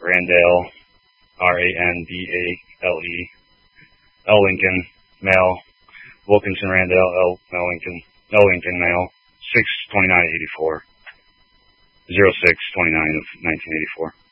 Randale, Randale, L. Lincoln, male. Wilkinson Randale, L. Lincoln, male. 6/29/84. 06/29 of 1984.